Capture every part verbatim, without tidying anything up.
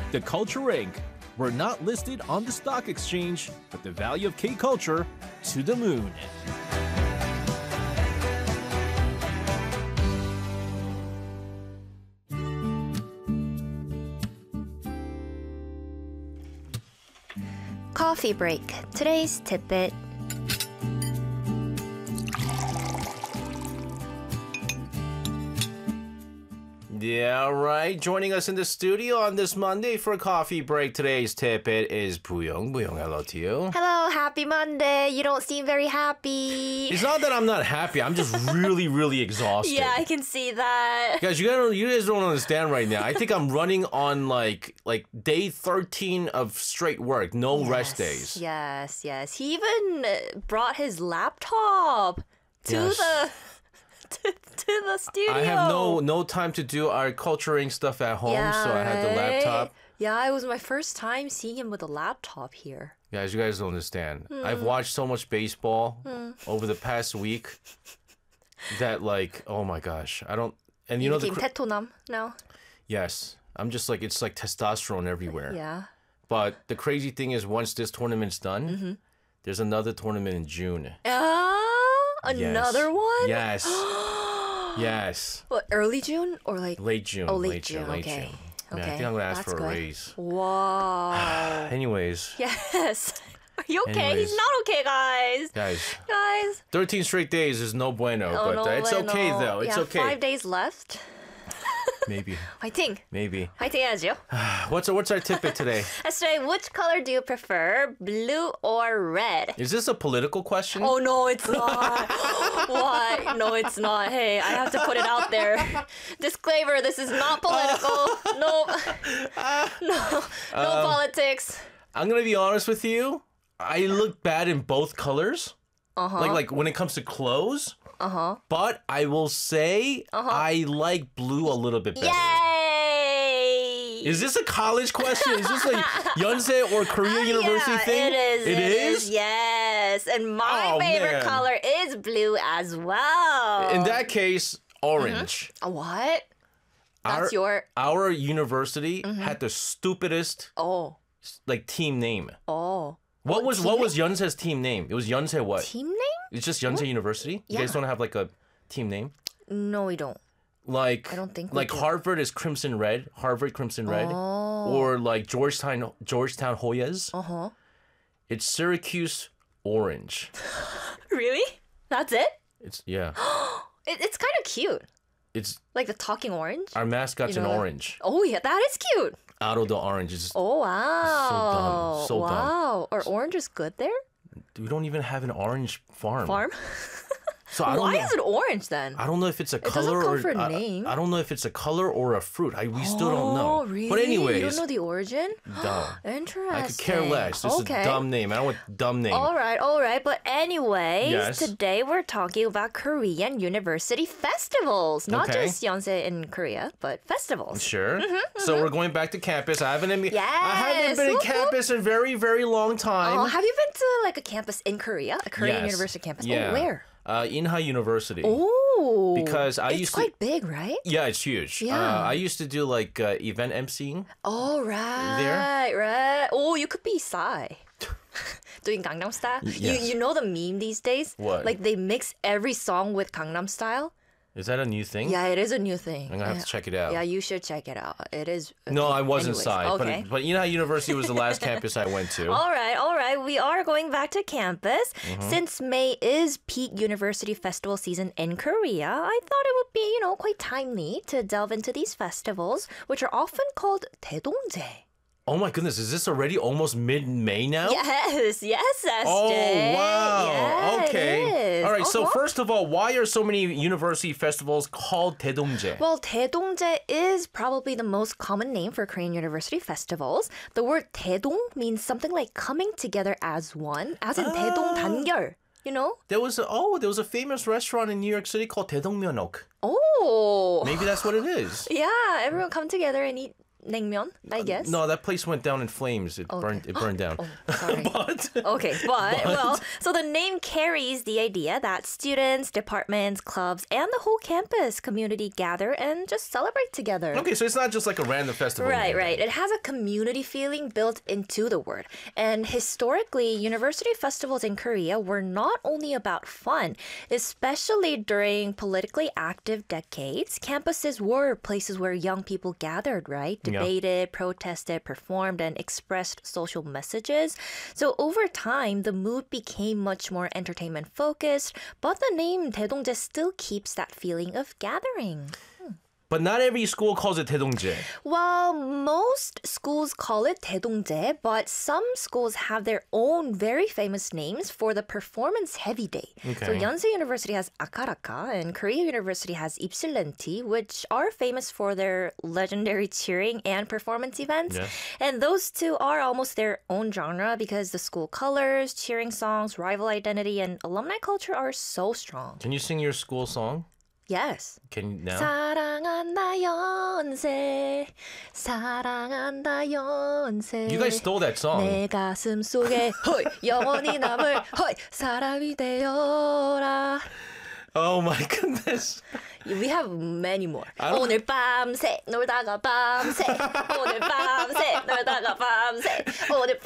The Culture Incorporated. We're not listed on the stock exchange, but the value of K-Culture to the moon. Coffee break. Today's tidbit. Yeah, right. Joining us in the studio on this Monday for a coffee break. Today's tidbit is Booyoung. Booyoung, hello to you. Hello, happy Monday. You don't seem very happy. It's not that I'm not happy. I'm just really, really exhausted. Yeah, I can see that. Guys, you guys, you guys don't understand right now. I think I'm running on like like day thirteen of straight work, no yes, rest days. Yes, yes. He even brought his laptop to Yes. the to, to the studio. I have no no time to do our culturing stuff at home, yeah, so I had the right? laptop. Yeah, it was my first time seeing him with a laptop here. Guys, you guys don't understand. Hmm. I've watched so much baseball over the past week that like, oh my gosh, I don't. And you know the became cr- 테토남 now. yes, I'm just like it's like testosterone everywhere. Yeah. But the crazy thing is, once this tournament's done, Mm-hmm. there's another tournament in June. Ah, another Yes. one. Yes. Yes. What, early June or like Late June. Oh, late June, Late okay. June. Okay, Yeah, I think I'm gonna ask that's for a good. raise. Wow. Anyways, Yes. Are you okay? Anyways. He's not okay, guys. guys, Guys. thirteen straight days is no bueno, Oh, but no uh, it's bueno. okay though. It's yeah, okay. Five days left. Maybe. 화이팅. Maybe. 화이팅 해야죠. What's our, what's our tidbit today? Yesterday, which color do you prefer, blue or red? Is this a political question? Oh, no, it's not. What? No, it's not. Hey, I have to put it out there. Disclaimer, this is not political. No, no, no Um, politics. I'm gonna be honest with you. I look bad in both colors. Uh-huh. Like like when it comes to clothes. Uh-huh. But I will say I like blue a little bit better. Yay! Is this a college question? Is this like Yonsei or Korea University yeah, thing? It is. It is? Yes. And my Oh, favorite man. color is blue as well. In that case, orange. A what? That's Our- your. Our university had the stupidest Oh. like team name. Oh. What was team what was Yonsei's team name? It was Yonsei what? Team name? It's just Yonsei University? You guys Yeah. don't have like a team name? No, we don't. Like I don't think we like do. Harvard is Crimson Red, Harvard Crimson Red, or like Georgetown Georgetown Hoyas. Uh huh. It's Syracuse Orange. Really? That's it? It's yeah. it it's kind of cute. It's Like the talking orange. our mascot's You know an that- orange. Oh, yeah, that is cute. Out of the orange is Oh, wow. So dumb. So dumb. wow. Are oranges good there? we don't even have an orange farm. Farm? So I don't Why know, is it orange then? I don't know if it's a doesn't color come or for a I- name. I, don't know if it's a color or a fruit. I we still don't know. Oh, really? But anyways, You don't know the origin? dumb. Interesting. I could care less. This okay. is a dumb name. I don't want a dumb name. All right, all right. But anyways, Yes. today we're talking about Korean university festivals. Not Okay. just Yonsei in Korea, but festivals. Sure. So we're going back to campus. I haven't been, I Mm-hmm, Yes. haven't been in Whoop, whoop. campus in a very, very long time. Oh, have you been to like a campus in Korea? A Korean Yes. university campus? Yeah. Oh, where? Uh, Inha University. Oh. Because I it's used to- quite big, right? Yeah, it's huge. Yeah. Uh, I used to do like uh, event emceeing. Oh, right, right. Oh, you could be Psy. Doing Gangnam Style. yes. You you know the meme these days? What? Like they mix every song with Gangnam Style. Is that a new thing? Yeah, it is a new thing. I'm gonna have yeah. to check it out. Yeah, you should check it out. It is. a No, thing. I wasn't Anyways, Psy. Okay. But, but Inha University was the last campus I went to. All right, all right. We are going back to campus. Mm-hmm. Since May is peak university festival season in Korea, I thought it would be, you know, quite timely to delve into these festivals, which are often called 대동제. Oh my goodness, is this already almost mid-May now? Yes, yes, S J. Oh, wow. Yeah, okay. it is. All right, so Uh-huh. first of all, why are so many university festivals called 대동제? Well, 대동제 is probably the most common name for Korean university festivals. The word 대동 means something like coming together as one, as in Ah. 대동단결. You know? There was a, oh, there was a famous restaurant in New York City called 대동면옥. Oh. Maybe that's what it is. Yeah, everyone come together and eat naengmyeon, I guess. No, that place went down in flames. It Okay. burned. It burned down. Oh, sorry. but Okay, but, well, so the name carries the idea that students, departments, clubs, and the whole campus community gather and just celebrate together. okay, so it's not just like a random festival. Right, name. right. It has a community feeling built into the word. And historically, university festivals in Korea were not only about fun, especially during politically active decades. Campuses were places where young people gathered, right? Yeah. Debated, protested, performed, and expressed social messages. So over time, the mood became much more entertainment focused, but the name 대동제 still keeps that feeling of gathering. But not every school calls it 대동제. Well, most schools call it 대동제, but some schools have their own very famous names for the performance-heavy day. So Okay. Yonsei University has Akaraka, and Korea University has Ypsilanti, which are famous for their legendary cheering and performance events. Yeah. And those two are almost their own genre because the school colors, cheering songs, rival identity, and alumni culture are so strong. Can you sing your school song? Yes. Can you now? 사랑한다 연세 사랑한다 연세 You guys stole that song. 내 가슴 속에 헐 영원히 남을 헐 사람이 되어라. Oh my goodness. We have many more. I don't- 오늘 밤새 놀다가 밤새 오늘 밤새 놀다가 밤새 오늘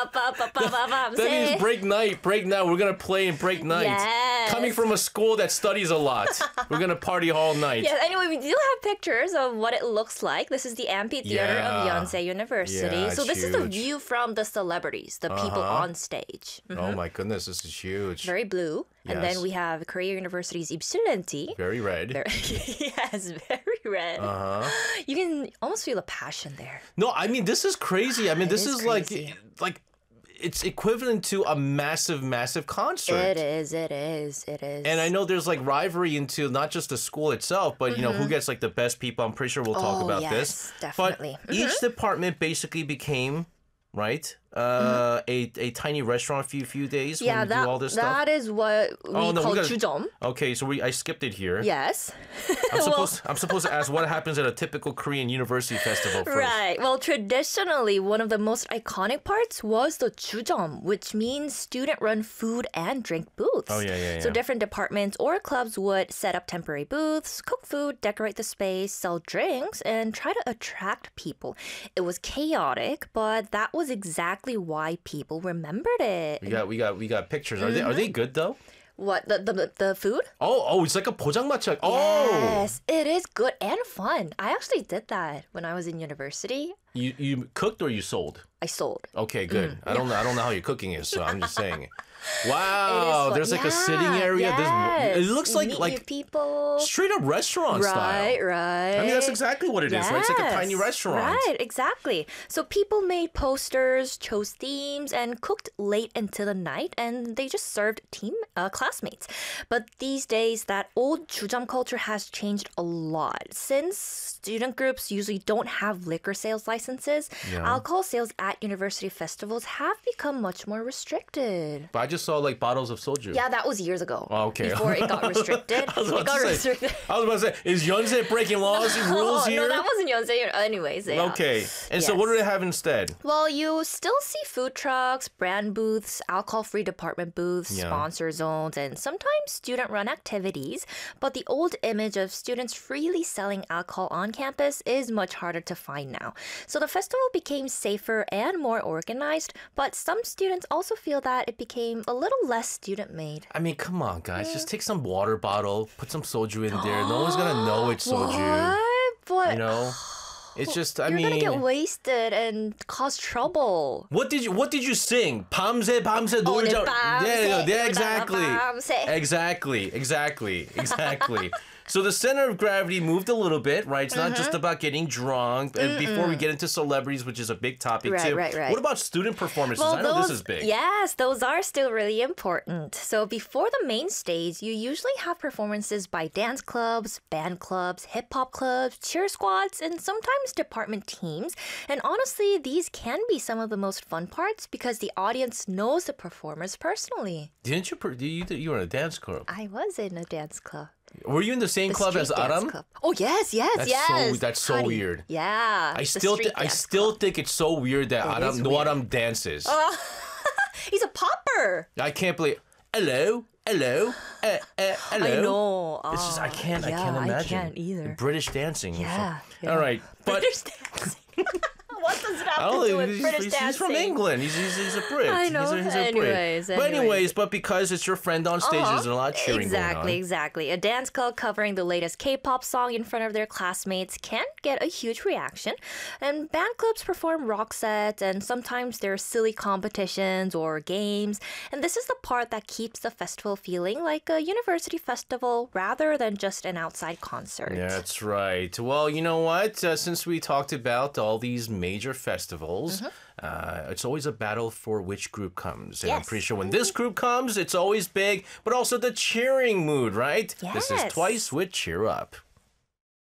밤밤밤밤밤 That means 밤새 break night, break night. We're gonna play and break night. Yes. Coming from a school that studies a lot, we're gonna party all night. Yes, anyway, we do have pictures of what it looks like. This is the amphitheater of Yeah. Yonsei University. Yeah, so it's this is the huge. view from the celebrities, the people Uh-huh. on stage. Mhm. Oh my goodness, this is huge. Very blue. And then Yes. we have Korea University's Ypsilanti. Very red. Very- yes, very red. Uh huh. You can almost feel the passion there. No, I mean this is crazy. I mean It this is is, like crazy. like it's equivalent to a massive, massive concert. It is, it is, it is. And I know there's like rivalry into not just the school itself, but you know who gets like the best people. I'm pretty sure we'll talk Mm-hmm. Oh, about yes, this. definitely. But each department basically became right uh, a a tiny restaurant a few few days Mm-hmm. yeah, when we that, do all this stuff. that is what we Oh, no, we call gotta- 주점. Okay, so we I skipped it here. Yes. I'm supposed I'm supposed to ask what happens at a typical Korean university festival first. Right. Well, traditionally, one of the most iconic parts was the 주점, which means student-run food and drink booths. Oh, yeah, yeah, So yeah. different departments or clubs would set up temporary booths, cook food, decorate the space, sell drinks, and try to attract people. It was chaotic, but that was exactly why people remembered it. We got we got we got pictures. Are they are they Mm-hmm. good though? What the the the food? Oh oh, it's like a 포장마차. Oh, Yes, it is good and fun. I actually did that when I was in university. you you cooked or you sold? I sold. Okay, good. I don't know. I don't know how your cooking is, so I'm just saying. It is Wow, fun. there's like a sitting Yeah, area. Yes. This, it looks like Meet new like people. straight up restaurant Right, style. right. I mean, that's exactly what it is, right? It's like a tiny Yes, restaurant. Right, exactly. So people made posters, chose themes, and cooked late into the night, and they just served team uh, classmates. But these days, that old 주점 culture has changed a lot. Since student groups usually don't have liquor sales licenses, Yeah. alcohol sales at university festivals have become much more restricted. But I just saw like bottles of soju. Yeah, that was years ago. Oh, okay. Before it got restricted. I was it about got to say. restricted. I was about to say, is Yonsei breaking laws and rules Oh, here? no, that wasn't Yonsei. Anyways, yeah. Okay. And so what do Yes. they have instead? Well, you still see food trucks, brand booths, alcohol-free department booths, Yeah. sponsor zones, and sometimes student-run activities. But the old image of students freely selling alcohol on campus is much harder to find now. So the festival became safer and more organized, but some students also feel that it became a little less student-made. I mean, come on, guys. Just take some water bottle, put some soju in there. No one's gonna know it's soju. What? But You know, it's just. I you're mean, gonna get wasted and cause trouble. what did you What did you sing? 밤새 밤새 오늘 놀자. 밤새 Yeah, yeah, 놀다가 exactly. 밤새. Exactly, exactly, exactly. So the center of gravity moved a little bit, right? It's not Mm-hmm. just about getting drunk. And before we get into celebrities, which is a big topic Right, too. right, right. What about student performances? I know this is big. Yes, those are still really important. So before the main stage, you usually have performances by dance clubs, band clubs, hip hop clubs, cheer squads, and sometimes department teams. And honestly, these can be some of the most fun parts because the audience knows the performers personally. Didn't you? per- You you were in a dance club. I was in a dance club. Were you in the same The club street as dance Aram? club. Oh yes, yes, That's yes. so that's so Hadi. weird. Yeah. I the still street thi- I dance still club. think it's so weird that It Aram is no weird. Aram dances. He's a popper. I can't believe. Hello, hello, uh, uh, hello. I know. It's just I Oh, can't I yeah, can't imagine. I can't either. British dancing. Yeah, yeah. All right, but British dancing. What does it have I don't to do know. with He's, British he's, dancing? he's from England. He's, he's, he's a Brit. I know. He's a, he's a Anyways, Brit. But anyways. anyways, but because it's your friend on stage, Uh-huh. there's a lot of cheering exactly, going on. exactly. A dance club covering the latest K-pop song in front of their classmates can get a huge reaction. And band clubs perform rock sets, and sometimes there are silly competitions or games. And this is the part that keeps the festival feeling like a university festival rather than just an outside concert. Yeah, that's right. Well, you know what? Uh, since we talked about all these major festivals, Mm-hmm. uh, it's always a battle for which group comes. And I'm Yes. pretty sure when this group comes, it's always big, but also the cheering mood, right? This is Yes. Twice with Cheer Up.